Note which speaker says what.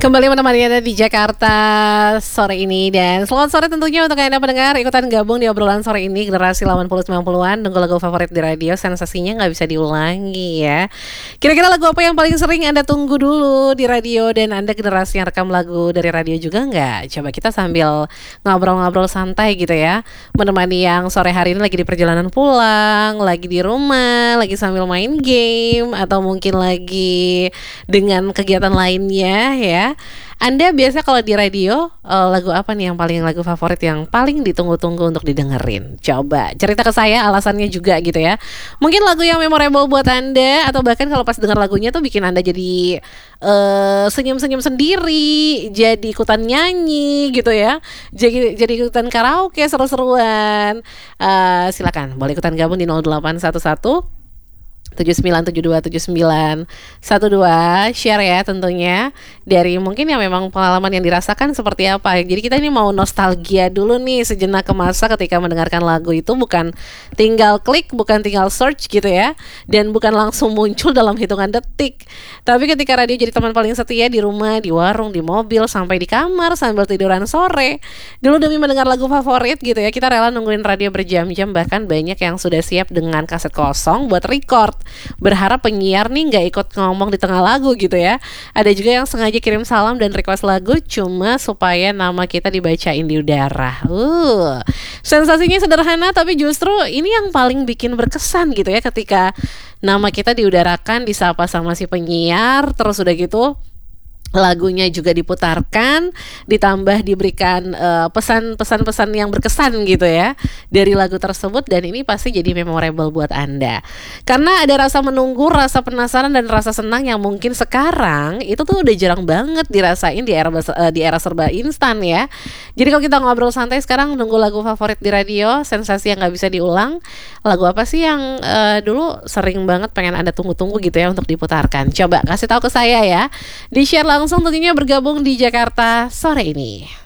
Speaker 1: Kembali menemani Anda di Jakarta sore ini. Dan selamat sore tentunya untuk Anda pendengar. Ikutan gabung di obrolan sore ini generasi 80-90an. Tunggu lagu favorit di radio, sensasinya gak bisa diulangi ya. Kira-kira lagu apa yang paling sering Anda tunggu dulu di radio? Dan Anda generasi yang rekam lagu dari radio juga gak? Coba kita sambil ngobrol-ngobrol santai gitu ya, menemani yang sore hari ini lagi di perjalanan pulang, lagi di rumah, lagi sambil main game, atau mungkin lagi dengan kegiatan lainnya ya. Anda biasa kalau di radio lagu apa nih yang lagu favorit yang paling ditunggu-tunggu untuk didengerin? Coba cerita ke saya alasannya juga gitu ya. Mungkin lagu yang memorable buat Anda, atau bahkan kalau pas dengar lagunya tuh bikin Anda jadi senyum-senyum sendiri, jadi ikutan nyanyi gitu ya, jadi ikutan karaoke seru-seruan. Silakan boleh ikutan gabung di 0811 79727912, share ya tentunya dari mungkin yang memang pengalaman yang dirasakan seperti apa. Jadi kita ini mau nostalgia dulu nih sejenak ke masa ketika mendengarkan lagu itu bukan tinggal klik, bukan tinggal search gitu ya, dan bukan langsung muncul dalam hitungan detik. Tapi ketika radio jadi teman paling setia di rumah, di warung, di mobil, sampai di kamar sambil tiduran sore. Dulu demi mendengar lagu favorit gitu ya, kita rela nungguin radio berjam-jam, bahkan banyak yang sudah siap dengan kaset kosong buat record, berharap penyiar nih gak ikut ngomong di tengah lagu gitu ya. Ada juga yang sengaja kirim salam dan request lagu cuma supaya nama kita dibacain di udara. Sensasinya sederhana, tapi justru ini yang paling bikin berkesan gitu ya, ketika nama kita diudarakan, disapa sama si penyiar, terus udah gitu lagunya juga diputarkan, ditambah diberikan pesan-pesan yang berkesan gitu ya dari lagu tersebut. Dan ini pasti jadi memorable buat Anda, karena ada rasa menunggu, rasa penasaran, dan rasa senang yang mungkin sekarang itu tuh udah jarang banget dirasain di era serba instan ya. Jadi kalau kita ngobrol santai sekarang, nunggu lagu favorit di radio, sensasi yang gak bisa diulang. Lagu apa sih yang dulu sering banget pengen Anda tunggu-tunggu gitu ya untuk diputarkan? Coba kasih tahu ke saya ya, di share langsung tentunya bergabung di Jakarta sore ini.